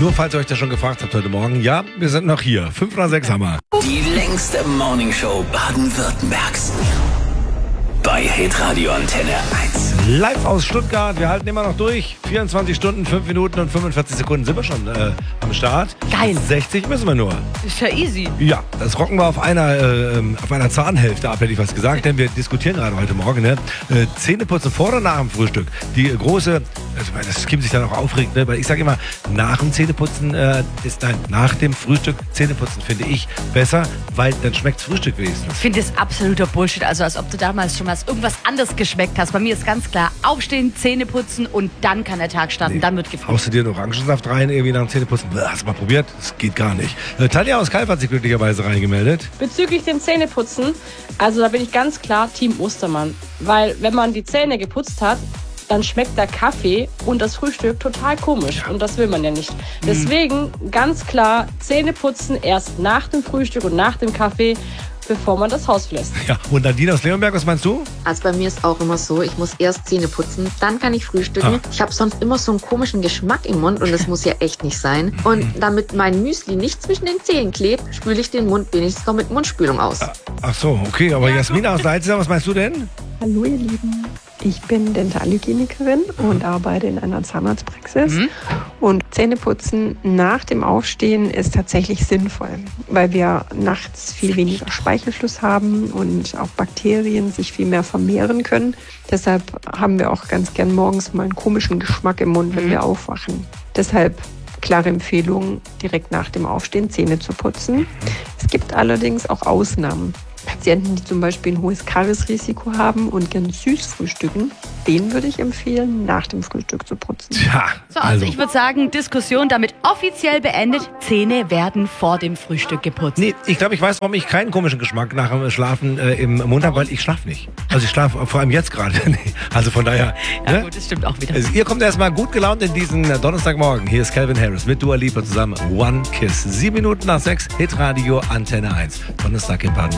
Nur falls ihr euch das schon gefragt habt heute Morgen, ja, wir sind noch hier. 5 nach 6 haben wir. Die längste Morningshow Baden-Württembergs. Bei Hitradio Antenne 1. Live aus Stuttgart, wir halten immer noch durch. 24 Stunden, 5 Minuten und 45 Sekunden sind wir schon am Start. Geil. 60 müssen wir nur. Ist ja easy. Ja, das rocken wir auf einer Zahnhälfte ab, hätte ich was gesagt, denn wir diskutieren gerade heute Morgen. Ne? Zähneputzen vor oder nach dem Frühstück? Die große, das Kim sich dann auch aufregt, ne? Weil ich sage immer, nach dem Zähneputzen nach dem Frühstück Zähneputzen finde ich besser, weil dann schmeckt das Frühstück wenigstens. Ich finde das absoluter Bullshit. Also als ob du damals schon mal irgendwas anderes geschmeckt hast. Bei mir ist ganz klar, aufstehen, Zähne putzen und dann kann der Tag starten. Dann wird gefrühstückt. Haust du dir einen Orangensaft rein, irgendwie nach dem Zähneputzen? Hast du mal probiert? Das geht gar nicht. Tanja aus Kalf hat sich glücklicherweise reingemeldet. Bezüglich dem Zähneputzen, also da bin ich ganz klar Team Ostermann. Weil wenn man die Zähne geputzt hat, dann schmeckt der Kaffee und das Frühstück total komisch. Ja. Und das will man ja nicht. Deswegen ganz klar Zähne putzen erst nach dem Frühstück und nach dem Kaffee, bevor man das Haus verlässt. Ja, und Nadine aus Leonberg, was meinst du? Also bei mir ist auch immer so, ich muss erst Zähne putzen, dann kann ich frühstücken. Ich habe sonst immer so einen komischen Geschmack im Mund und das muss ja echt nicht sein. Und damit mein Müsli nicht zwischen den Zähnen klebt, spüle ich den Mund wenigstens noch mit Mundspülung aus. Ach so, okay, aber Jasmina aus Leitzer, was meinst du denn? Hallo ihr Lieben, ich bin Dentalhygienikerin und arbeite in einer Zahnarztpraxis. Und Zähneputzen nach dem Aufstehen ist tatsächlich sinnvoll, weil wir nachts viel weniger Speichelfluss haben und auch Bakterien sich viel mehr vermehren können. Deshalb haben wir auch ganz gern morgens mal einen komischen Geschmack im Mund, wenn wir aufwachen. Deshalb klare Empfehlung, direkt nach dem Aufstehen Zähne zu putzen. Es gibt allerdings auch Ausnahmen. Patienten, die zum Beispiel ein hohes Kariesrisiko haben und gerne süß frühstücken, denen würde ich empfehlen, nach dem Frühstück zu putzen. Tja, So, also ich würde sagen, Diskussion damit offiziell beendet. Zähne werden vor dem Frühstück geputzt. Nee, ich glaube, ich weiß, warum ich keinen komischen Geschmack nach dem Schlafen im Mund habe, weil ich schlafe nicht. Also ich schlafe vor allem jetzt gerade. Also von daher. Ja Ne? gut, das stimmt auch wieder. Also ihr kommt erstmal gut gelaunt in diesen Donnerstagmorgen. Hier ist Calvin Harris mit Dua Lipa zusammen. One Kiss. 7 Minuten nach 6, Hitradio Antenne 1. Donnerstag in Baden.